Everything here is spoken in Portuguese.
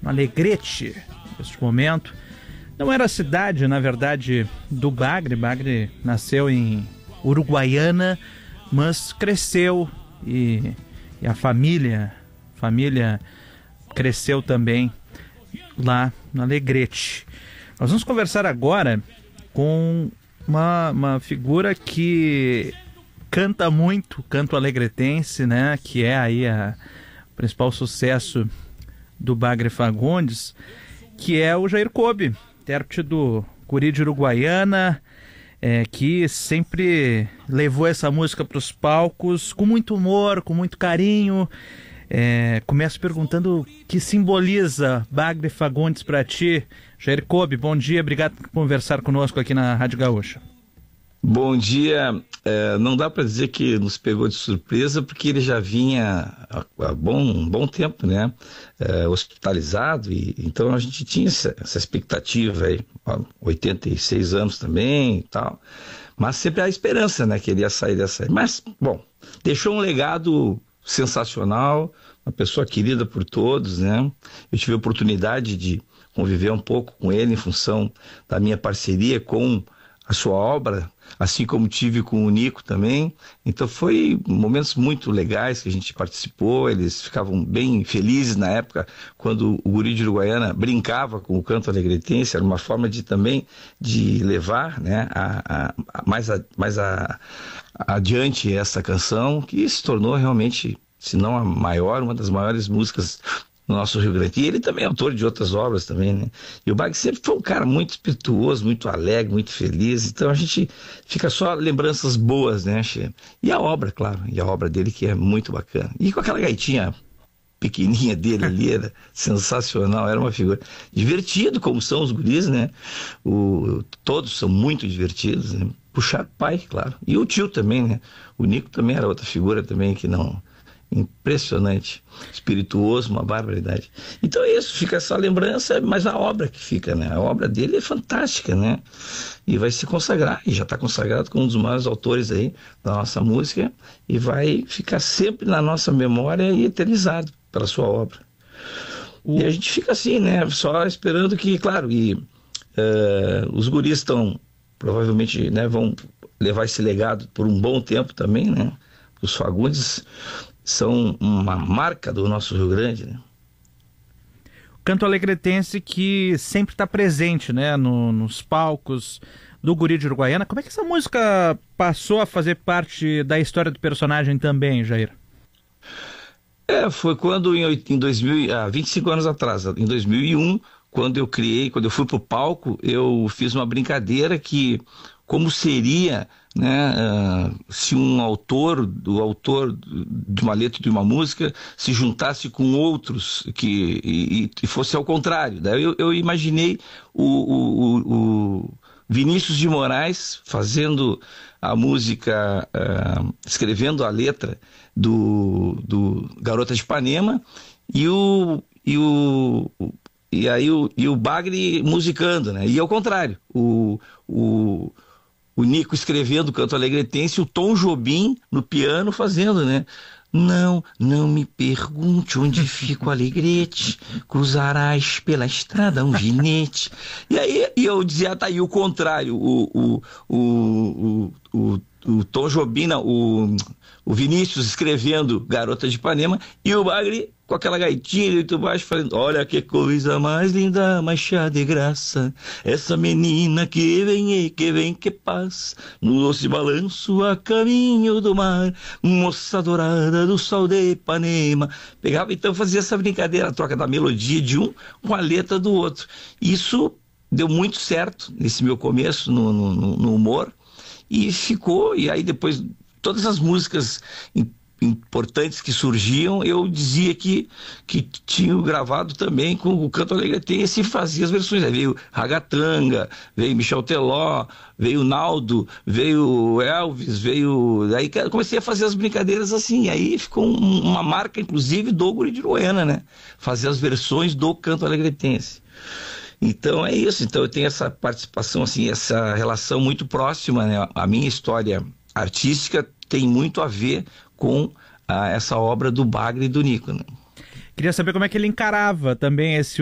no Alegrete, neste momento. Não era a cidade, na verdade, do Bagre. Bagre nasceu em Uruguaiana, mas cresceu e a família cresceu também lá no Alegrete. Nós vamos conversar agora com uma figura que canta muito, canto alegretense, né? Que é aí o principal sucesso do Bagre Fagundes, que é o Jair Cobe, intérprete do Guri de Uruguaiana, que sempre levou essa música para os palcos com muito humor, com muito carinho. Começo perguntando o que simboliza Bagre Fagundes para ti. Jair Cobe, bom dia, obrigado por conversar conosco aqui na Rádio Gaúcha. Bom dia. Não dá para dizer que nos pegou de surpresa, porque ele já vinha há um bom tempo, né? Hospitalizado, e então a gente tinha essa expectativa aí, 86 anos também e tal, mas sempre há esperança, né, que ele ia sair dessa. Mas, bom, deixou um legado sensacional, uma pessoa querida por todos, né? Eu tive a oportunidade de conviver um pouco com ele em função da minha parceria com a sua obra, assim como tive com o Nico também. Então foi momentos muito legais que a gente participou. Eles ficavam bem felizes na época quando o Guri de Uruguaiana brincava com o canto alegretense. Era uma forma de levar, né, mais adiante essa canção, que se tornou realmente, se não a maior, uma das maiores músicas no nosso Rio Grande. E ele também é autor de outras obras também, né? E o Bagre sempre foi um cara muito espirituoso, muito alegre, muito feliz. Então a gente fica só lembranças boas, né, Che? E a obra, claro, e a obra dele, que é muito bacana. E com aquela gaitinha pequenininha dele ali, era sensacional, era uma figura. Divertido, como são os guris, né? Todos são muito divertidos, né? Puxar pai, claro. E o tio também, né? O Nico também era outra figura também que não... Impressionante, espirituoso, uma barbaridade. Então é isso, fica essa lembrança, mas a obra que fica, né? A obra dele é fantástica, né? E vai se consagrar, e já está consagrado como um dos maiores autores aí da nossa música, e vai ficar sempre na nossa memória e eternizado pela sua obra. E a gente fica assim, né? Só esperando que, claro, os guris estão, provavelmente, né, vão levar esse legado por um bom tempo também, né? Os Fagundes são uma marca do nosso Rio Grande, né? O canto alegretense que sempre está presente, né, nos palcos do Guri de Uruguaiana. Como é que essa música passou a fazer parte da história do personagem também, Jair? Foi quando em 2000, 25 anos atrás, em 2001, quando eu fui pro palco, eu fiz uma brincadeira que, como seria, né, se o autor de uma letra de uma música se juntasse com outros e fosse ao contrário. Daí eu imaginei o Vinícius de Moraes fazendo a música, escrevendo a letra do Garota de Ipanema e o Bagre musicando, né? E ao contrário, o Nico escrevendo o canto alegretense, o Tom Jobim no piano fazendo, né? Não me pergunte onde fica o Alegrete, cruzarás pela estrada um ginete. E aí eu dizia, tá aí o contrário, o Tom Jobim, não, o Vinícius escrevendo Garota de Ipanema e o Bagre com aquela gaitinha muito baixo falando: olha que coisa mais linda, mais cheia de graça, essa menina que vem que passa, no doce balanço a caminho do mar, moça dourada do sol de Ipanema. Pegava, então, fazia essa brincadeira, a troca da melodia de um com a letra do outro. Isso deu muito certo nesse meu começo no humor, e ficou. E aí depois todas as músicas importantes que surgiam, eu dizia que tinha gravado também com o canto alegretense e fazia as versões. Aí veio Ragatanga, veio Michel Teló, veio Naldo, veio Elvis, aí comecei a fazer as brincadeiras assim, aí ficou uma marca, inclusive, do Guri de Uruguaiana, né? Fazer as versões do canto alegretense. Então é isso, então eu tenho essa participação, assim, essa relação muito próxima, né? A minha história artística tem muito a ver com essa obra do Bagre e do Nico, né? Queria saber como é que ele encarava também esse